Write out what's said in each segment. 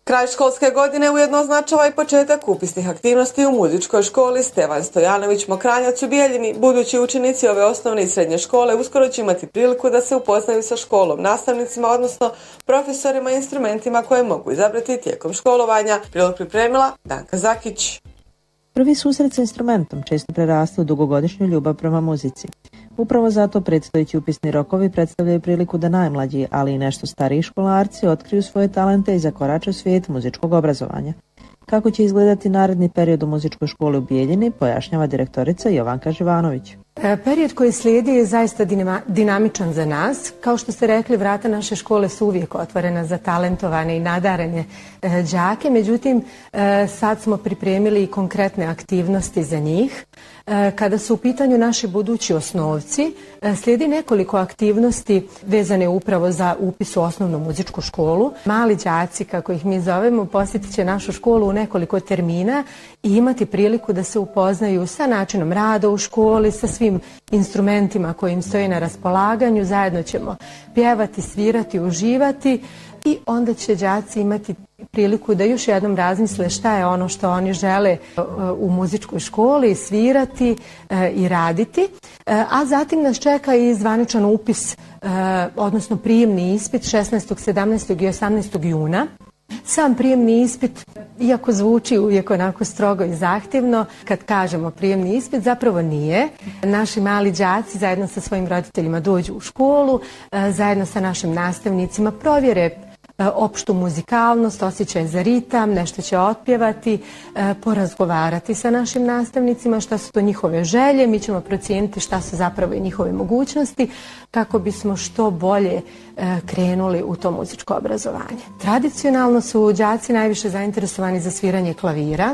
Kraj školske godine ujedno označava i početak upisnih aktivnosti u muzičkoj školi Stevan Stojanović Mokranjac u Bijeljini. Budući učenici ove osnovne i srednje škole uskoro će imati priliku da se upoznaju sa školom, nastavnicima, odnosno profesorima i instrumentima koje mogu izabrati tijekom školovanja. Prilog pripremila Danka Zakić. Prvi susret sa instrumentom često preraste u dugogodišnju ljubav prema muzici. Upravo zato predstojeći upisni rokovi predstavljaju priliku da najmlađi, ali i nešto stariji školarci otkriju svoje talente i zakorače u svijet muzičkog obrazovanja. Kako će izgledati naredni period u muzičkoj školi u Bijeljini, pojašnjava direktorica Jovanka Živanović. Period koji slijedi je zaista dinamičan za nas. Kao što ste rekli, vrata naše škole su uvijek otvorena za talentovane i nadarene đake, međutim sad smo pripremili i konkretne aktivnosti za njih. Kada su u pitanju naši budući osnovci, slijedi nekoliko aktivnosti vezane upravo za upis u osnovnu muzičku školu. Mali đaci, kako ih mi zovemo, posjetit će našu školu u nekoliko termina i imati priliku da se upoznaju sa načinom rada u školi, sa svim instrumentima koji im stoje na raspolaganju. Zajedno ćemo pjevati, svirati, uživati i onda će đaci imati priliku da još jednom razmisle šta je ono što oni žele u muzičkoj školi, svirati i raditi. A zatim nas čeka i zvaničan upis, odnosno prijemni ispit 16., 17. i 18. juna. Sam prijemni ispit, iako zvuči uvijek onako strogo i zahtjevno, kad kažemo prijemni ispit, zapravo nije. Naši mali đaci zajedno sa svojim roditeljima dođu u školu, zajedno sa našim nastavnicima provjere opštu muzikalnost, osjećaj za ritam, nešto će otpjevati, porazgovarati sa našim nastavnicima, šta su to njihove želje, mi ćemo procijeniti šta su zapravo i njihove mogućnosti kako bismo što bolje krenuli u to muzičko obrazovanje. Tradicionalno su đaci najviše zainteresovani za sviranje klavira,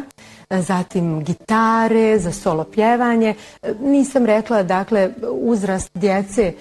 zatim gitare, za solo pjevanje. Nisam rekla, dakle, uzrast djece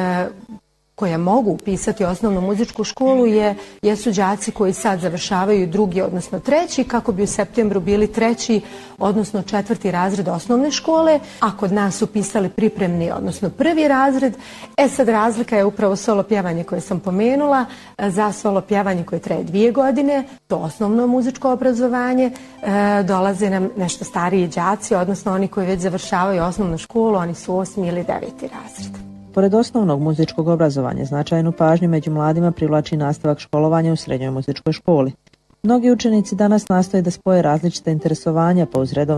koja mogu upisati osnovnu muzičku školu jesu đaci koji sad završavaju drugi, odnosno treći, kako bi u septembru bili treći, odnosno četvrti razred osnovne škole, a kod nas upisali pripremni, odnosno prvi razred. Sad razlika je upravo solo pjevanje koje sam pomenula. Za solo pjevanje koje traje 2 godine, to osnovno muzičko obrazovanje, dolaze nam nešto stariji đaci, odnosno oni koji već završavaju osnovnu školu, oni su 8. ili 9. razred. Pored osnovnog muzičkog obrazovanja, značajnu pažnju među mladima privlači nastavak školovanja u srednjoj muzičkoj školi. Mnogi učenici danas nastoje da spoje različite interesovanja, pa uz redovno